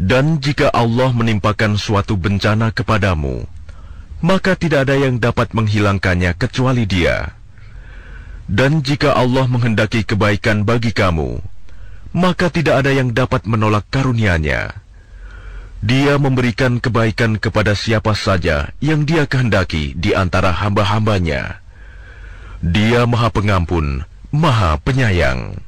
Dan jika Allah menimpakan suatu bencana kepadamu, maka tidak ada yang dapat menghilangkannya kecuali Dia. Dan jika Allah menghendaki kebaikan bagi kamu, maka tidak ada yang dapat menolak karunia-Nya. Dia memberikan kebaikan kepada siapa saja yang Dia kehendaki di antara hamba-hambanya. Dia Maha Pengampun, Maha Penyayang.